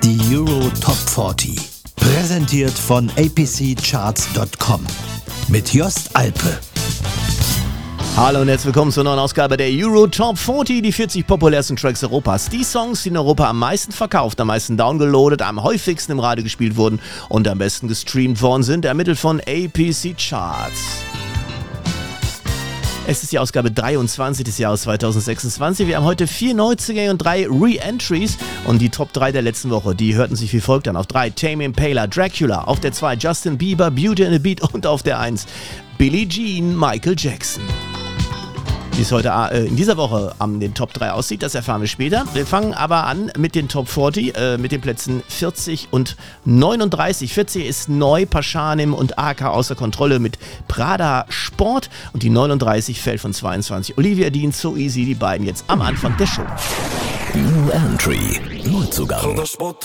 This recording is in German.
Die Euro Top 40. Präsentiert von apccharts.com. Mit Jost Alpe. Hallo und herzlich willkommen zur neuen Ausgabe der Euro Top 40, die 40 populärsten Tracks Europas. Die Songs, die in Europa am meisten verkauft, am meisten downgeloadet, am häufigsten im Radio gespielt wurden und am besten gestreamt worden sind, ermittelt von APC Charts. Es ist die Ausgabe 23 des Jahres 2026. Wir haben heute 4 Neuzugänge und 3 Re-Entries. Und die Top 3 der letzten Woche, die hörten sich wie folgt an. Auf 3 Tame Impala, Dracula. Auf der 2 Justin Bieber, Beauty and the Beat. Und auf der 1 Billie Jean, Michael Jackson. Wie es heute in dieser Woche an den Top 3 aussieht, das erfahren wir später. Wir fangen aber an mit den Top 40, mit den Plätzen 40 und 39. 40 ist neu, Paschanim und AK außer Kontrolle mit Prada Sport. Und die 39 fällt von 22. Olivia Dean, So Easy, die beiden jetzt am Anfang der Show. New Entry. Neuzugang. Prada Sport